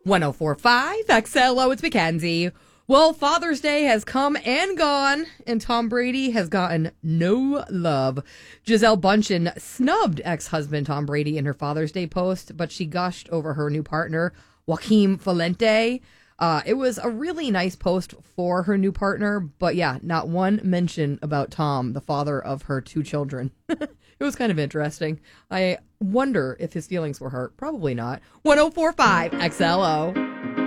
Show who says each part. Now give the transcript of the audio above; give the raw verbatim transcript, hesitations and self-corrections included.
Speaker 1: ten forty-five X L O, it's Mackenzie. Well, Father's Day has come and gone, and Tom Brady has gotten no love. Gisele Bundchen snubbed ex-husband Tom Brady in her Father's Day post, but she gushed over her new partner, Joaquin Valente. Uh, it was a really nice post for her new partner, but yeah, not one mention about Tom, the father of her two children. It was kind of interesting. I wonder if his feelings were hurt. Probably not. ten forty-five X L O.